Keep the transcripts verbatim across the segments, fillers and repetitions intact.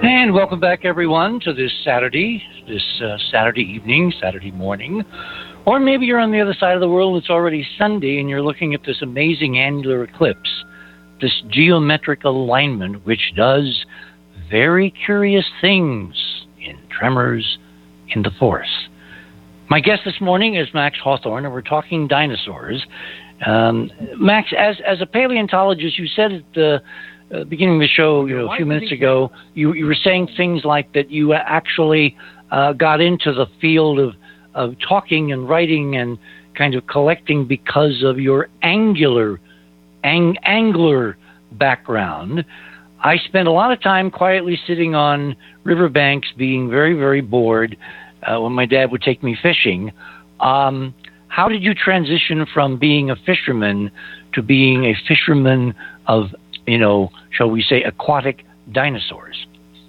And welcome back, everyone, to this Saturday, this uh, Saturday evening, Saturday morning. Or maybe you're on the other side of the world, it's already Sunday, and you're looking at this amazing annular eclipse, this geometric alignment, which does very curious things in tremors in the force. My guest this morning is Max Hawthorne, and we're talking dinosaurs. Um, Max, as as a paleontologist, you said at the uh, beginning of the show, you know, a few minutes ago, you, you were saying things like that you actually uh, got into the field of, of talking and writing and kind of collecting because of your angular, ang- angler background. I spent a lot of time quietly sitting on riverbanks, being very, very bored uh, when my dad would take me fishing. Um, how did you transition from being a fisherman to being a fisherman of, you know, shall we say, aquatic dinosaurs?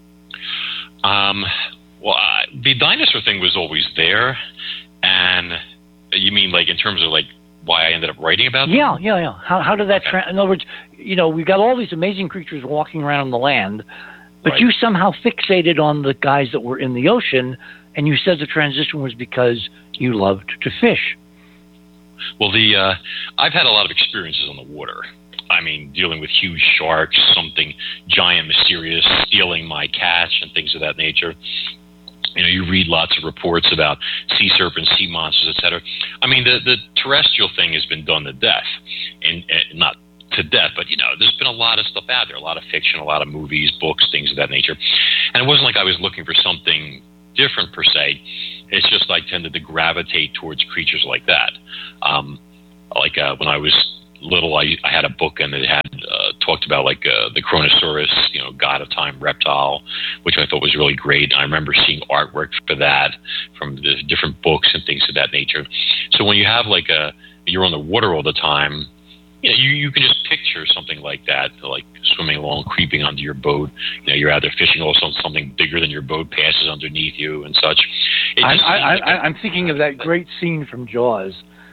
Um, well, uh, the dinosaur thing was always there. And you mean like in terms of like why I ended up writing about them? Yeah, yeah, yeah. How, how did that, okay. tra- in other words, you know, we've got all these amazing creatures walking around on the land, but right. you somehow fixated on the guys that were in the ocean, and you said the transition was because you loved to fish. Well, the uh, I've had a lot of experiences on the water. I mean, dealing with huge sharks, something giant, mysterious, stealing my catch, and things of that nature. You know, you read lots of reports about sea serpents, sea monsters, et cetera. I mean, the, the terrestrial thing has been done to death, and, and not to death, but, you know, there's been a lot of stuff out there, a lot of fiction, a lot of movies, books, things of that nature. And it wasn't like I was looking for something different per se. It's just I tended to gravitate towards creatures like that. Um, like uh, when I was little, I, I had a book and it had uh, talked about like uh, the Kronosaurus, you know, god of time reptile, which I thought was really great. I remember seeing artwork for that from the different books and things of that nature. So when you have like a, you're on the water all the time, you know, you, you can just picture something like that, like swimming along, creeping under your boat. You know, you're out there fishing, also something bigger than your boat passes underneath you and such. I, I, I, like I'm thinking of that great scene from Jaws.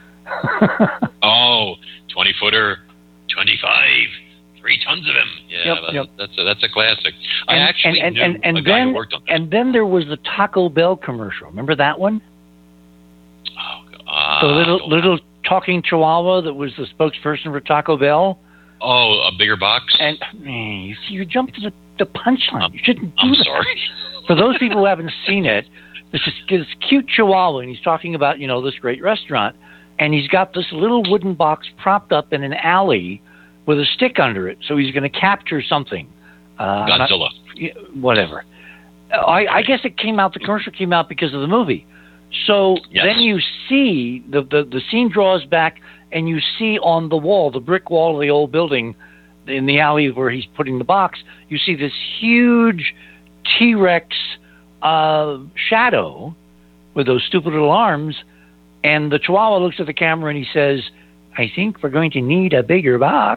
Oh, twenty-footer, twenty-five, three tons of him. Yeah, yep, that, yep. that's a, that's a classic. And, I actually and, knew and, and, a and guy then, who worked on that. And then there was the Taco Bell commercial. Remember that one? Oh, God. The little little talking chihuahua that was the spokesperson for Taco Bell. Oh, a bigger box? And man, you see, you jumped to the, the punchline. You shouldn't do I'm that. sorry. For those people who haven't seen it, this is this cute chihuahua, and he's talking about, you know, this great restaurant, and he's got this little wooden box propped up in an alley with a stick under it, so he's going to capture something. Uh, Godzilla. Not, whatever. I, I guess it came out, the commercial came out because of the movie. So yes. Then you see, the, the, the scene draws back, and you see on the wall, the brick wall of the old building, in the alley where he's putting the box, you see this huge T-Rex uh, shadow with those stupid little arms, and the Chihuahua looks at the camera and he says, I think we're going to need a bigger box.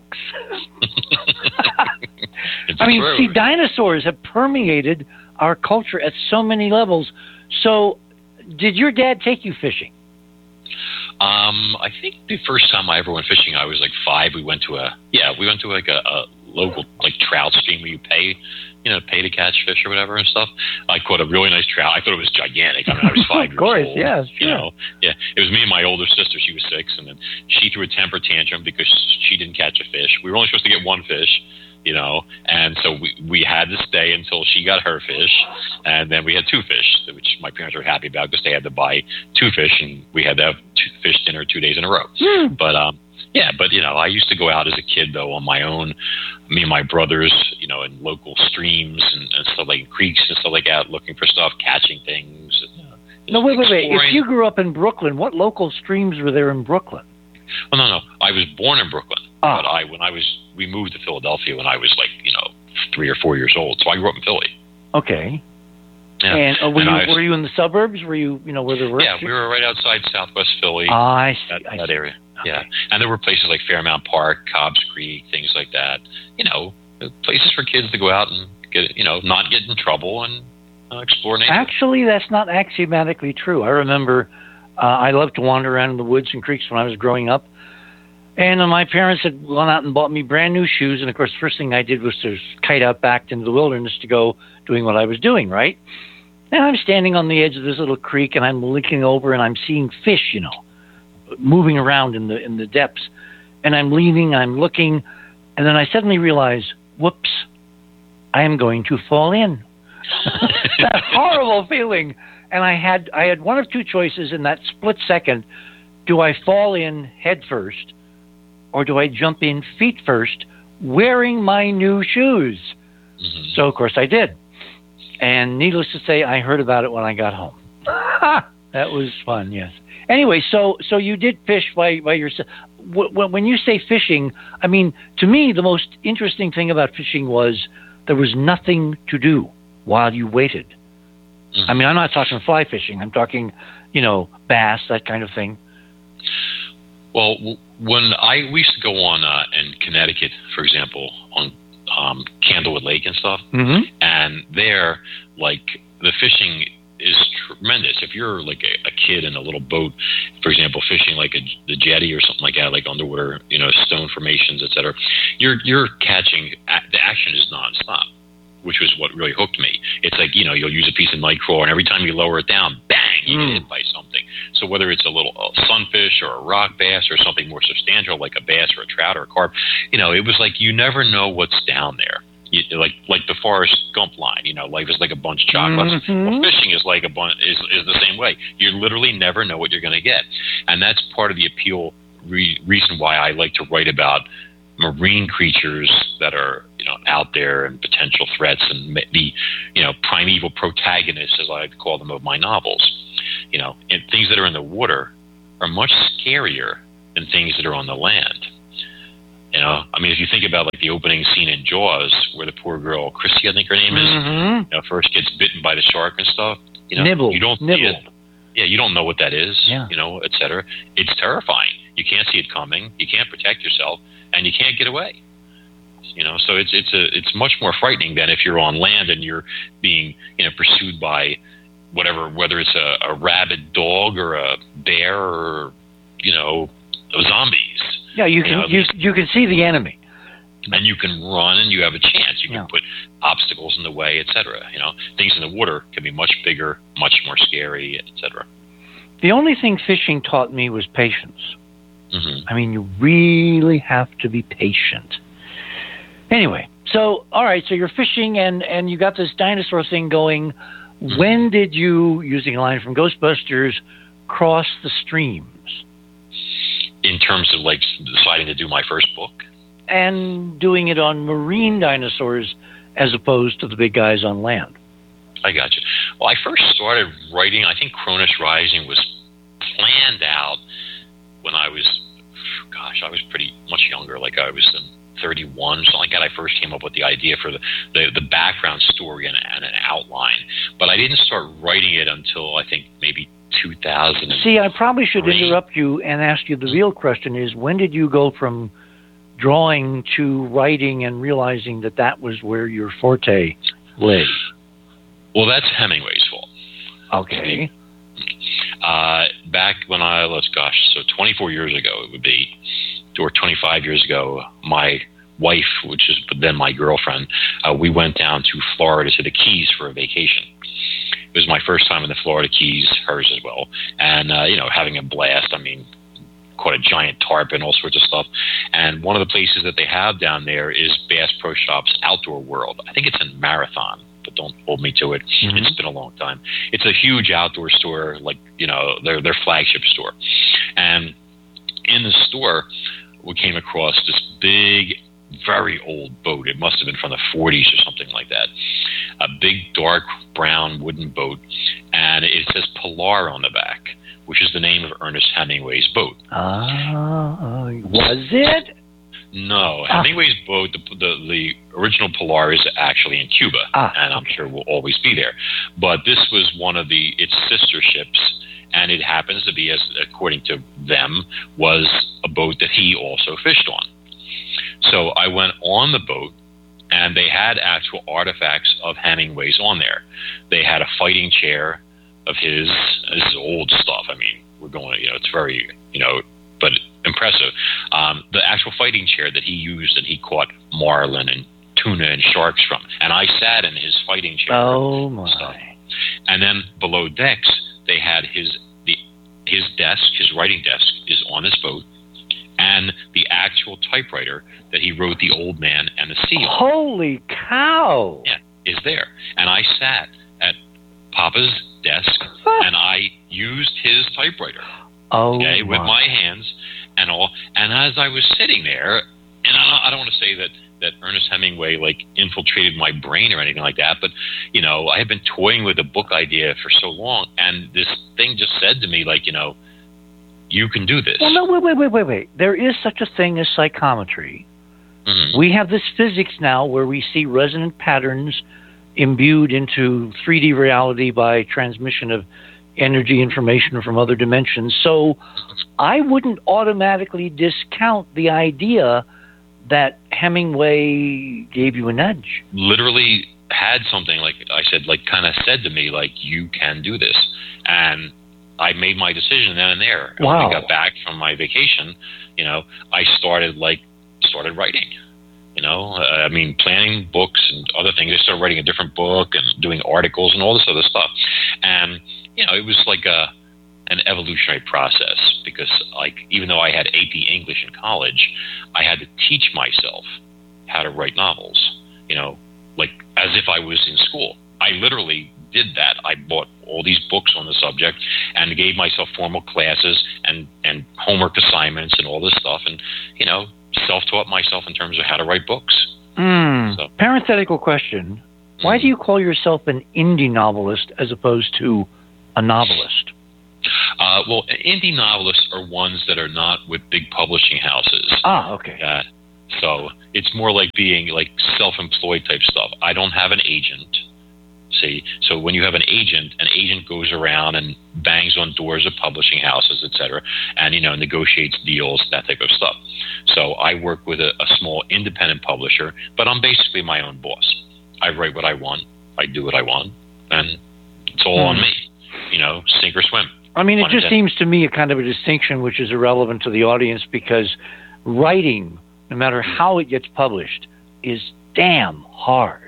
I mean, true. see, dinosaurs have permeated our culture at so many levels. So, did your dad take you fishing? Um, I think the first time I ever went fishing, I was like five. We went to a, yeah, we went to like a, a local like trout stream where you pay, you know, pay to catch fish or whatever and stuff. I caught a really nice trout. I thought it was gigantic. I mean, I was five of course, years old. Yeah, sure. You know, yeah. It was me and my older sister. She was six, and then she threw a temper tantrum because she didn't catch a fish. We were only supposed to get one fish, you know, and so we we had to stay until she got her fish, and then we had two fish, which my parents were happy about because they had to buy two fish, and we had to have two fish dinner two days in a row. Mm. But um, yeah, but you know, I used to go out as a kid though on my own, me and my brothers, you know, in local streams and, and stuff like creeks and stuff like that, looking for stuff, catching things. And, uh, no, wait, wait, wait. exploring. If you grew up in Brooklyn, what local streams were there in Brooklyn? Oh, no, no. I was born in Brooklyn, ah. but I when I was we moved to Philadelphia when I was like you know three or four years old. So I grew up in Philly. Okay. Yeah. And uh, were, and you, was, were you in the suburbs? Were you you know where there were? Yeah, we were right outside Southwest Philly. Ah, I see. That, I that see. area. Okay. Yeah, and there were places like Fairmount Park, Cobb's Creek, things like that. You know, places for kids to go out and get, you know, not get in trouble and uh, explore nature. Actually, that's not axiomatically true. I remember uh, I loved to wander around in the woods and creeks when I was growing up. And uh, my parents had gone out and bought me brand new shoes. And, of course, the first thing I did was to kite out back into the wilderness to go doing what I was doing, right? And I'm standing on the edge of this little creek, and I'm looking over, and I'm seeing fish, you know, moving around in the in the depths. And I'm leaning, I'm looking, and then I suddenly realize, whoops, I am going to fall in. That horrible feeling. And I had I had one of two choices in that split second. Do I fall in head first, or do I jump in feet first, wearing my new shoes? Mm-hmm. So, of course, I did. And needless to say, I heard about it when I got home. That was fun, yes. Anyway, so so you did fish by, by yourself. When you say fishing, I mean, to me, the most interesting thing about fishing was there was nothing to do while you waited. Mm-hmm. I mean, I'm not talking fly fishing. I'm talking, you know, bass, that kind of thing. Well, when I we used to go on uh, in Connecticut, for example, on um, Candlewood Lake and stuff, mm-hmm. and there, like, the fishing is tremendous. If you're like a, a kid in a little boat, for example, fishing like a, the jetty or something like that, like underwater, you know, stone formations, et cetera, you're you're catching. The action is nonstop, which was what really hooked me. It's like, you know, you'll use a piece of nightcrawler, and every time you lower it down, bang, you mm. get hit by something. So whether it's a little a sunfish or a rock bass or something more substantial like a bass or a trout or a carp, you know, it was like you never know what's down there. You, like like the Forrest Gump line, you know, life is like a bunch of chocolates. Mm-hmm. Well, fishing is like a bunch is is the same way. You literally never know what you're going to get, and that's part of the appeal. Re- reason why I like to write about marine creatures that are, you know, out there and potential threats, and the, you know, primeval protagonists, as I like to call them, of my novels. You know, and things that are in the water are much scarier than things that are on the land. You know, I mean, if you think about like the opening scene in Jaws, where the poor girl, Chrissy, I think her name is, mm-hmm. you know, first gets bitten by the shark and stuff. You know, Nibbled. you don't Nibbled. see it. Yeah, you don't know what that is. Yeah. You know, et cetera. It's terrifying. You can't see it coming. You can't protect yourself, and you can't get away. You know, so it's it's a it's much more frightening than if you're on land and you're being, you know, pursued by whatever, whether it's a, a rabid dog or a bear or, you know, zombies. Yeah, you can you, know, you, you can see the enemy, and you can run, and you have a chance. You can yeah. put obstacles in the way, et cetera. You know, things in the water can be much bigger, much more scary, et cetera. The only thing fishing taught me was patience. Mm-hmm. I mean, you really have to be patient. Anyway, so all right, so you're fishing, and and you got this dinosaur thing going. Mm-hmm. When did you, using a line from Ghostbusters, cross the streams? In terms of like deciding to do my first book? And doing it on marine dinosaurs as opposed to the big guys on land. I got you. Well, I first started writing, I think Cronus Rising was planned out when I was, gosh, I was pretty much younger, like I was thirty-one, something like that. I first came up with the idea for the, the, the background story and, and an outline. But I didn't start writing it until I think maybe two thousand. See, I probably should interrupt you and ask you the real question is, when did you go from drawing to writing and realizing that that was where your forte lay? Well, that's Hemingway's fault. Okay. Uh, back when I, let's gosh, so twenty-four years ago it would be, or twenty-five years ago, my wife, which is then my girlfriend, uh, we went down to Florida to the Keys for a vacation. It was my first time in the Florida Keys, hers as well, and uh, you know, having a blast. I mean, caught a giant tarpon, all sorts of stuff. And one of the places that they have down there is Bass Pro Shops Outdoor World. I think it's in Marathon, but don't hold me to it. Mm-hmm. It's been a long time. It's a huge outdoor store, like, you know, their their flagship store. And in the store, we came across this big, very old boat. It must have been from the forties or something like that. A big, dark brown wooden boat, and it says Pilar on the back, which is the name of Ernest Hemingway's boat. Ah, uh, was it? No, ah. Hemingway's boat, the, the the original Pilar is actually in Cuba, ah, and I'm okay. sure will always be there. But this was one of the its sister ships, and it happens to be, as according to them, was a boat that he also fished on. So I went on the boat, and they had actual artifacts of Hemingway's on there. They had a fighting chair of his. This is old stuff. I mean, we're going, you know, it's very, you know, but impressive. Um, the actual fighting chair that he used, and he caught marlin and tuna and sharks from, and I sat in his fighting chair. Oh my! Stuff. And then below decks, they had his the his desk, his writing desk, is on this boat, and the actual typewriter that he wrote The Old Man and the Sea on. Holy cow! Yeah, is there. And I sat at Papa's desk, and I used his typewriter. Oh, okay, my. with my hands and all. And as I was sitting there, and I don't want to say that, that Ernest Hemingway like infiltrated my brain or anything like that, but you know, I had been toying with a book idea for so long, and this thing just said to me, like, you know, you can do this. Well, no, wait, wait, wait, wait, wait. There is such a thing as psychometry. Mm-hmm. We have this physics now where we see resonant patterns imbued into three D reality by transmission of energy information from other dimensions. So I wouldn't automatically discount the idea that Hemingway gave you a nudge. Literally had something, like I said, like kind of said to me, like, you can do this. And I made my decision then and there. And wow. When I got back from my vacation, you know, I started like started writing. You know, uh, I mean, planning books and other things. I started writing a different book and doing articles and all this other stuff. And you know, it was like a an evolutionary process, because like even though I had A P English in college, I had to teach myself how to write novels. You know, like as if I was in school. I literally did that. I bought all these books on the subject and gave myself formal classes and, and homework assignments and all this stuff, and you know, self-taught myself in terms of how to write books. Mm. So. Parenthetical question. Why mm. do you call yourself an indie novelist as opposed to a novelist? Uh, well, indie novelists are ones that are not with big publishing houses. Ah, okay. Uh, so it's more like being like self-employed type stuff. I don't have an agent. See, so when you have an agent, an agent goes around and bangs on doors of publishing houses, et cetera, and, you know, negotiates deals, that type of stuff. So I work with a, a small independent publisher, but I'm basically my own boss. I write what I want, I do what I want, and it's all hmm. on me, you know, sink or swim. I mean, it just seems to me a kind of a distinction which is irrelevant to the audience, because writing, no matter how it gets published, is damn hard.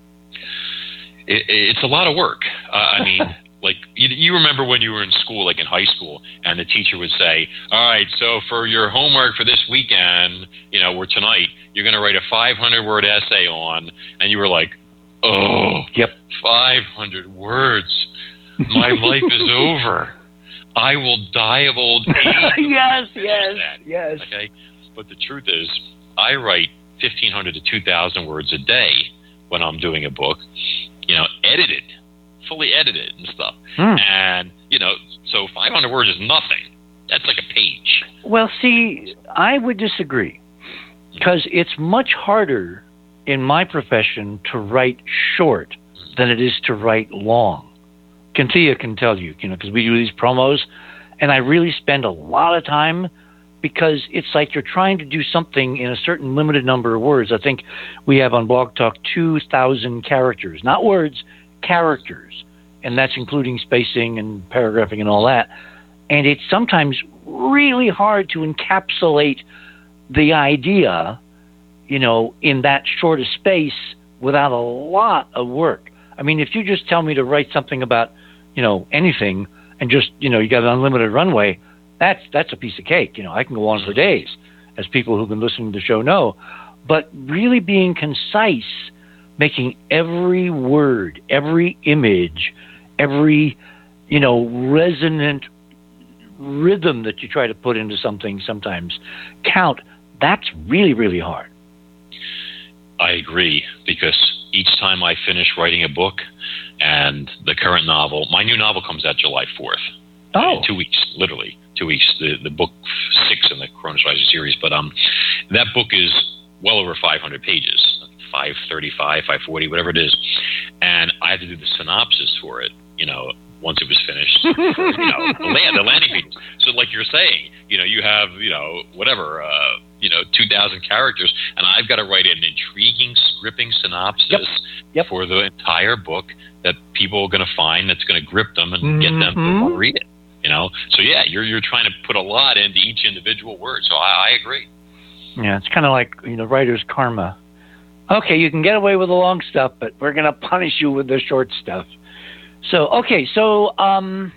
It, it's a lot of work. Uh, I mean, like, you, you remember when you were in school, like in high school, and the teacher would say, all right, so for your homework for this weekend, you know, or tonight, you're going to write a five hundred word essay on, and you were like, oh, yep, five hundred words. My life is over. I will die of old age. yes, yes, yes. Okay? But the truth is, I write fifteen hundred to two thousand words a day when I'm doing a book, you know, edited, fully edited and stuff. Hmm. And, you know, so five hundred words is nothing. That's like a page. Well, see, I would disagree, because it's much harder in my profession to write short than it is to write long. Cynthia can tell you, you know, because we do these promos, and I really spend a lot of time, because it's like you're trying to do something in a certain limited number of words. I think we have on Blog Talk two thousand characters, not words, characters, and that's including spacing and paragraphing and all that. And it's sometimes really hard to encapsulate the idea, you know, in that short a space without a lot of work. I mean, if you just tell me to write something about, you know, anything, and just, you know, you got an unlimited runway, that's that's a piece of cake. You know, I can go on for days, as people who've been listening to the show know. But really being concise, making every word, every image, every, you know, resonant rhythm that you try to put into something sometimes count, that's really, really hard. I agree, because each time I finish writing a book, and the current novel, my new novel comes out July fourth. Oh. In two weeks, literally. Two weeks. The the book six in the Cronus Rising series. But um, that book is well over five hundred pages, five thirty-five, five forty, whatever it is. And I had to do the synopsis for it, you know, once it was finished. For, you know, the, land, the landing pages. So like you're saying, you know, you have, you know, whatever, uh, you know, two thousand characters, and I've got to write an intriguing, gripping synopsis yep. Yep. for the entire book that people are going to find, that's going to grip them and mm-hmm. get them to want to read it. You know, so yeah, you're you're trying to put a lot into each individual word. So I, I agree. Yeah, it's kind of like, you know, writer's karma. Okay, you can get away with the long stuff, but we're going to punish you with the short stuff. So, okay, so um,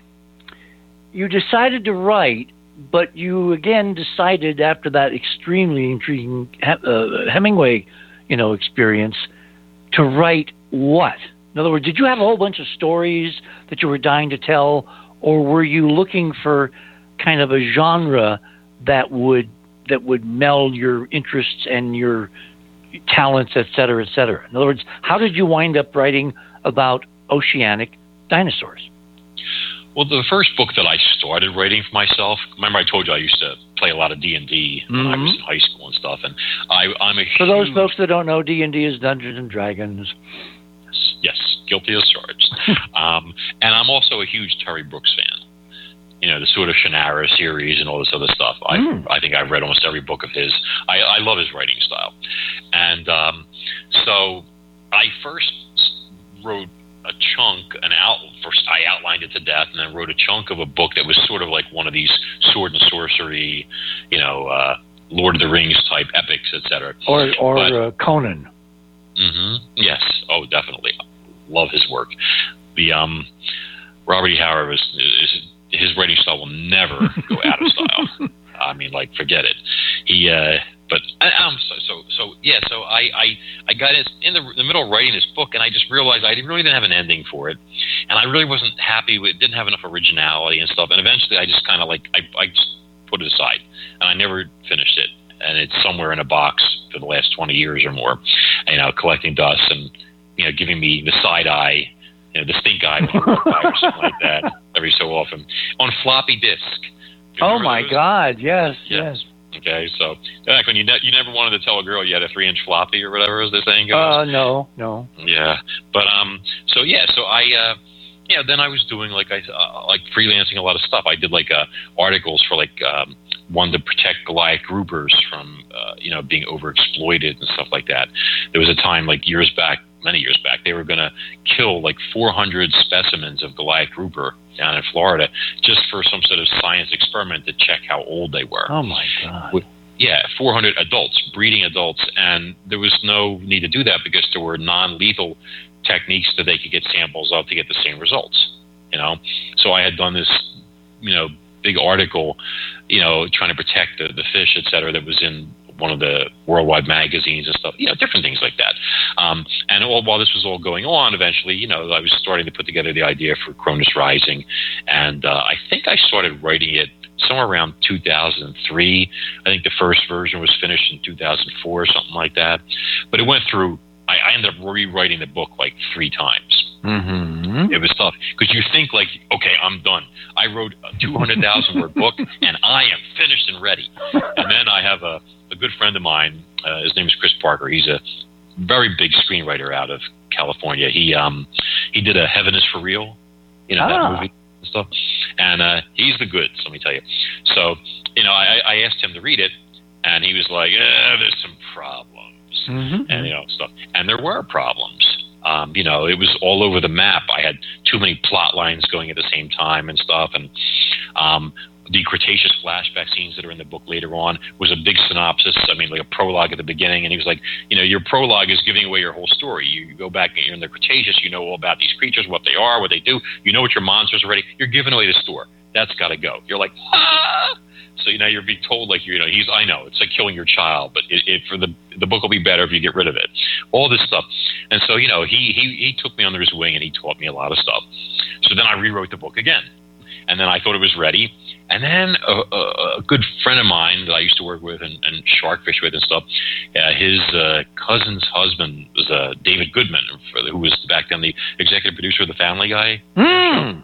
you decided to write, but you again decided after that extremely intriguing uh, Hemingway, you know, experience to write what? In other words, did you have a whole bunch of stories that you were dying to tell, or were you looking for kind of a genre that would that would meld your interests and your talents, et cetera, et cetera? In other words, how did you wind up writing about oceanic dinosaurs? Well, the first book that I started writing for myself, remember I told you I used to play a lot of D and D when mm-hmm. I was in high school and stuff, and I, I'm a For huge... those folks that don't know, D and D is Dungeons and Dragons. Yes, guilty as charged. um, and I'm also a huge Terry Brooks fan. You know, the sort of Shannara series and all this other stuff. I mm. I think I've read almost every book of his. I, I love his writing style. And um, so I first wrote a chunk, an out. First I outlined it to death, and then wrote a chunk of a book that was sort of like one of these sword and sorcery, you know, uh, Lord of the Rings type epics, et cetera. Or, or but, uh, Conan. Mm-hmm. Yes. Oh, definitely. Love his work. The um, Robert E. Howard was is. His writing style will never go out of style. I mean, like, forget it. He, uh, but I, I'm so, so, so, yeah. So I, I, I got in the, the middle of writing this book, and I just realized I really didn't have an ending for it, and I really wasn't happy with. Didn't have enough originality and stuff. And eventually, I just kind of like I, I just put it aside, and I never finished it. And it's somewhere in a box for the last twenty years or more, you know, collecting dust and you know, giving me the side eye. You know, the stink eye or something like that every so often on floppy disk. Oh my those? God! Yes, yes, yes. Okay, so back when you ne- you never wanted to tell a girl you had a three inch floppy or whatever, as the saying goes. Uh, no, no. Yeah, but um, so yeah, so I uh, yeah, then I was doing like I uh, like freelancing a lot of stuff. I did like uh, articles for like um, one to protect Goliath groupers from uh, you know being overexploited and stuff like that. There was a time like years back. Many years back, they were going to kill like four hundred specimens of Goliath grouper down in Florida just for some sort of science experiment to check how old they were. Oh, my God. With, yeah, four hundred adults, breeding adults, and there was no need to do that because there were non-lethal techniques that they could get samples of to get the same results, you know? So I had done this, you know, big article, you know, trying to protect the, the fish, et cetera, that was in one of the worldwide magazines and stuff, you know, different things like that. Um, and all, while this was all going on, eventually, you know, I was starting to put together the idea for Cronus Rising. And uh, I think I started writing it somewhere around two thousand three. I think the first version was finished in two thousand four or something like that. But it went through, I, I ended up rewriting the book like three times. Mm-hmm. It was tough because you think like, okay, I'm done. I wrote a two hundred thousand word book and I am finished and ready. And then I have a, a good friend of mine. Uh, his name is Chris Parker. He's a very big screenwriter out of California. He um he did a Heaven is for Real, you know, ah. that movie and stuff. And uh, he's the goods, let me tell you. So, you know, I, I asked him to read it, and he was like, eh, there's some problems, mm-hmm. and you know stuff. And there were problems. Um, you know, it was all over the map. I had too many plot lines going at the same time and stuff. And um, the Cretaceous flashback scenes that are in the book later on was a big synopsis. I mean, like a prologue at the beginning. And he was like, you know, your prologue is giving away your whole story. You, you go back and you're in the Cretaceous, you know all about these creatures, what they are, what they do. You know what your monsters are already. You're giving away the store. That's got to go. You're like, ah! So, you know, you're being told, like, you know, he's, I know, it's like killing your child, but it, it for the the book will be better if you get rid of it. All this stuff. And so, you know, he, he, he took me under his wing and he taught me a lot of stuff. So then I rewrote the book again. And then I thought it was ready. And then a, a, a good friend of mine that I used to work with and, and sharkfish with and stuff, uh, his uh, cousin's husband was uh, David Goodman, for the, who was back then the executive producer of The Family Guy. Mm.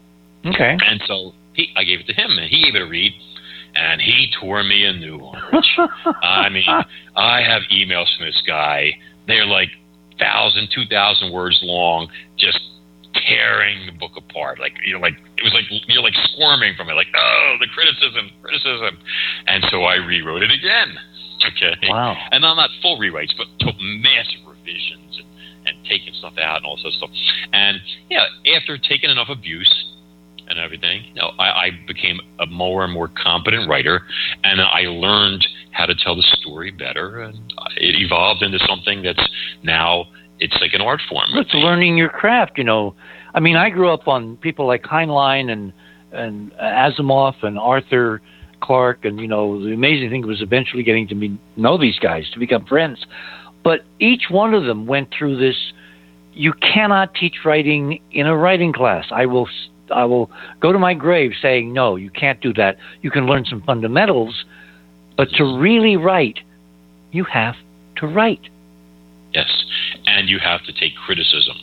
Okay. And so he, I gave it to him, and he gave it a read. And he tore me a new one, Rich. I mean, I have emails from this guy. They're like one thousand, two thousand words long, just tearing the book apart. Like, you know, like, it was like, you're like squirming from it, like, oh, the criticism, criticism. And so I rewrote it again. Okay. Wow. And I'm not full rewrites, but took massive revisions and, and taking stuff out and all sorts of stuff. And, yeah, after taking enough abuse, and everything. You know, I, I became a more and more competent writer, and I learned how to tell the story better, and it evolved into something that's now it's like an art form. It's learning your craft, you know. I mean, I grew up on people like Heinlein and and Asimov and Arthur Clarke, and you know, the amazing thing was eventually getting to be, know these guys, to become friends. But each one of them went through this. You cannot teach writing in a writing class. I will, I will go to my grave saying, no, you can't do that. You can learn some fundamentals, but to really write, you have to write. Yes, and you have to take criticism,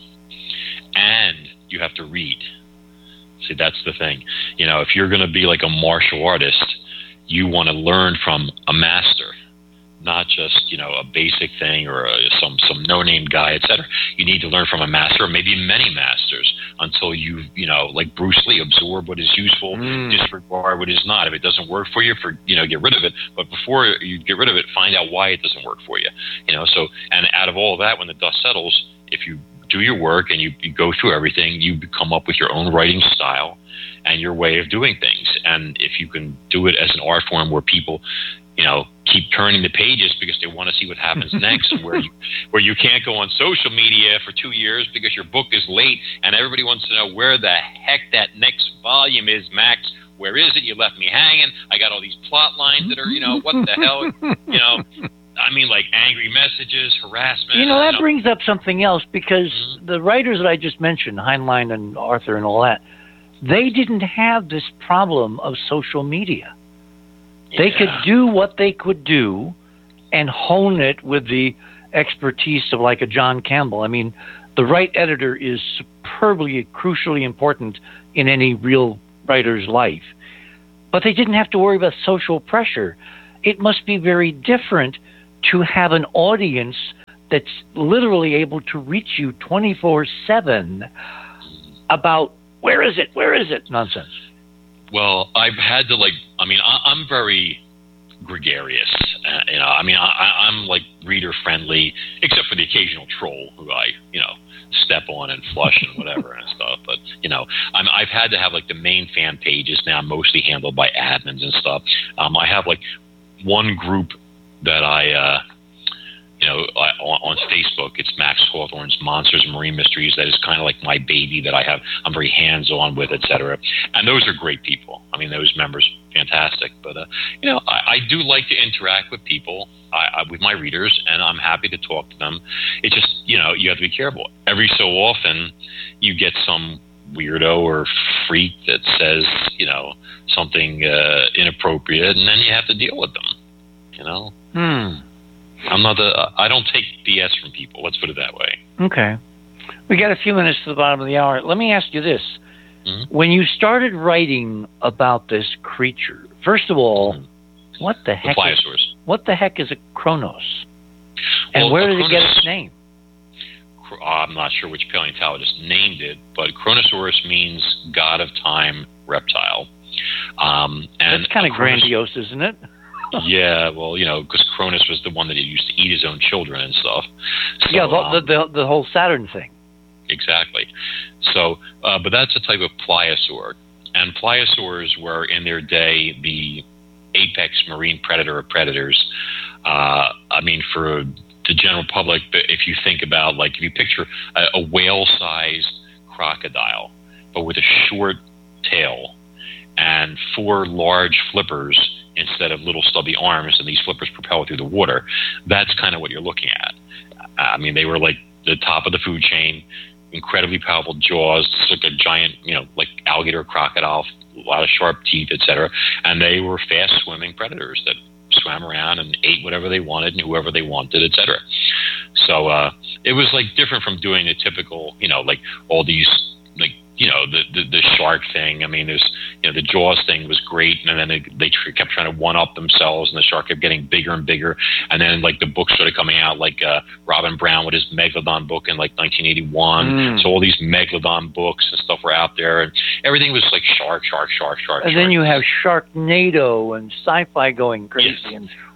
and you have to read. See, that's the thing. You know, if you're going to be like a martial artist, you want to learn from a master, not just, you know, a basic thing or a, some some no-name guy, et cetera. You need to learn from a master, or maybe many masters, until you, you know, like Bruce Lee, absorb what is useful, mm. disregard what is not. If it doesn't work for you, for you know, get rid of it. But before you get rid of it, find out why it doesn't work for you. You know, so and out of all of that, when the dust settles, if you do your work and you, you go through everything, you come up with your own writing style and your way of doing things. And if you can do it as an art form where people, you know, keep turning the pages because they want to see what happens next, where you where you can't go on social media for two years because your book is late and everybody wants to know where the heck that next volume is, Max. Where is it? You left me hanging. I got all these plot lines that are, you know, what the hell, you know. I mean, like angry messages, harassment. You know, that you know. brings up something else, because mm-hmm. the writers that I just mentioned, Heinlein and Arthur and all that, they didn't have this problem of social media. Yeah. They could do what they could do and hone it with the expertise of like a John Campbell. I mean, the right editor is superbly, crucially important in any real writer's life. But they didn't have to worry about social pressure. It must be very different to have an audience that's literally able to reach you twenty-four seven about where is it, where is it nonsense. Well, I've had to like, I mean, I, I'm very gregarious. Uh, you know, I mean, I, I'm like reader friendly, except for the occasional troll who I, you know, step on and flush and whatever and stuff. But, you know, I'm, I've had to have like the main fan pages now mostly handled by admins and stuff. Um, I have like one group that I, uh, you know, I, on, on Facebook. It's Max Hawthorne's Monsters and Marine Mysteries. That is kind of like my baby that I have. I'm very hands-on with, et cetera. And those are great people. I mean, those members, fantastic. But, uh, you know, I, I do like to interact with people, I, I, with my readers, and I'm happy to talk to them. It's just, you know, you have to be careful. Every so often, you get some weirdo or freak that says, you know, something uh, inappropriate, and then you have to deal with them. You know, hmm. I'm not the. I don't take B S from people. Let's put it that way. Okay, we got a few minutes to the bottom of the hour. Let me ask you this: mm-hmm. when you started writing about this creature, first of all, mm-hmm. what the heck? The is, what the heck is a Kronos? And well, where did Kronos, it get its name? I'm not sure which paleontologist named it, but Kronosaurus means god of time reptile. Um, and That's kind of grandiose, isn't it? Yeah, well, you know, because Cronus was the one that used to eat his own children and stuff. So, yeah, the, um, the, the the whole Saturn thing. Exactly. So, uh, but that's a type of pliosaur, and pliosaurs were in their day the apex marine predator of predators. Uh, I mean, for the general public, if you think about, like, if you picture a, a whale-sized crocodile, but with a short tail and four large flippers instead of little stubby arms, and these flippers propel through the water. That's kind of what you're looking at. I mean, they were like the top of the food chain, incredibly powerful jaws, like a giant, you know, like alligator, crocodile, a lot of sharp teeth, et cetera. And they were fast-swimming predators that swam around and ate whatever they wanted and whoever they wanted, et cetera. So uh, it was like different from doing the typical, you know, like all these, like, you know, the, the, the shark thing. I mean, there's, you know, the Jaws thing was great, and then they, they kept trying to one-up themselves, and the shark kept getting bigger and bigger. And then, like, the books started coming out, like uh, Robin Brown with his Megalodon book in, like, nineteen eighty-one. Mm. So all these Megalodon books and stuff were out there, and everything was like shark, shark, shark, shark. And shark. then you have Sharknado and sci-fi going crazy, yes. and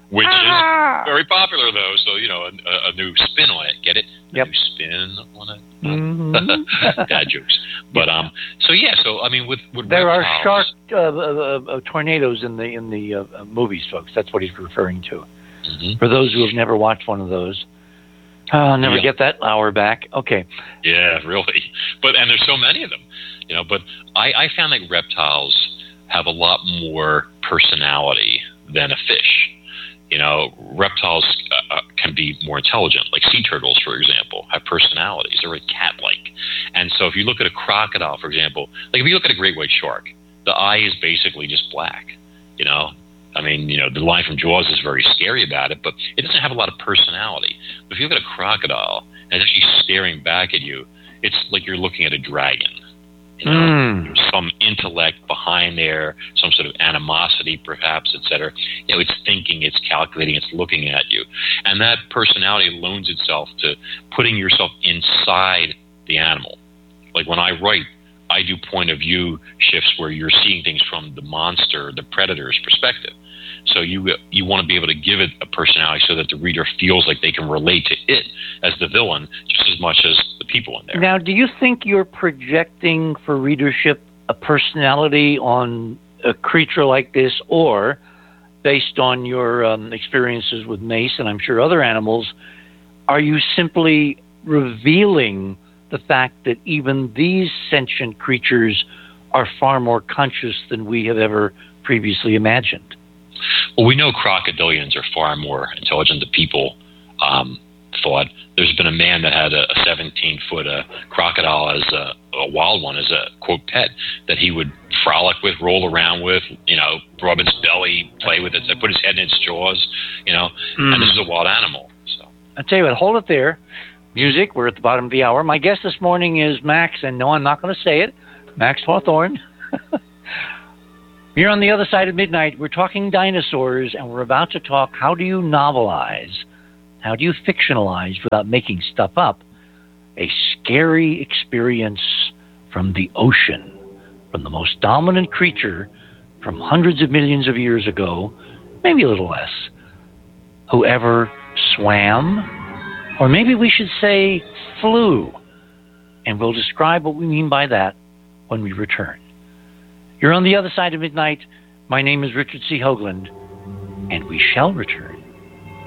which Ah! is very popular, though. So, you know, a, a new spin on it. Get it? Yep. A new spin on it. Mm-hmm. Dad jokes. But, um, so, yeah, so, I mean, with, with there reptiles, are shark uh, uh, uh, tornadoes in the in the uh, movies, folks. That's what he's referring to. Mm-hmm. For those who have never watched one of those, uh, I'll never yeah. get that hour back. Okay. Yeah, really. But and there's so many of them, you know. But I, I found that reptiles have a lot more personality than a fish. You know, reptiles uh, can be more intelligent, like sea turtles, for example, have personalities. They're very cat-like. And so if you look at a crocodile, for example, like if you look at a great white shark, the eye is basically just black, you know. I mean, you know, the line from Jaws is very scary about it, but it doesn't have a lot of personality. But if you look at a crocodile and it's actually staring back at you, it's like you're looking at a dragon. You know, Mm. there's some intellect behind there, some sort of animosity, perhaps, et cetera. You know, it's thinking, it's calculating, it's looking at you. And that personality loans itself to putting yourself inside the animal. Like when I write, I do point of view shifts where you're seeing things from the monster, the predator's perspective. So you you want to be able to give it a personality so that the reader feels like they can relate to it as the villain just as much as the people in there. Now, do you think you're projecting for readership a personality on a creature like this, or based on your um, experiences with Mace and I'm sure other animals, are you simply revealing the fact that even these sentient creatures are far more conscious than we have ever previously imagined? Well, we know crocodilians are far more intelligent than people um, thought. There's been a man that had a seventeen-foot uh, crocodile as a, a wild one, as a, quote, pet, that he would frolic with, roll around with, you know, rub its belly, play with it, put his head in its jaws, you know, mm. and this is a wild animal. So I'll tell you what, hold it there. Music, we're at the bottom of the hour. My guest this morning is Max, and no, I'm not going to say it, Max Hawthorne. Here on the other side of midnight, we're talking dinosaurs, and we're about to talk, how do you novelize, how do you fictionalize without making stuff up, a scary experience from the ocean, from the most dominant creature from hundreds of millions of years ago, maybe a little less, who ever swam, or maybe we should say flew, and we'll describe what we mean by that when we return. You're on the other side of midnight. My name is Richard C. Hoagland, and we shall return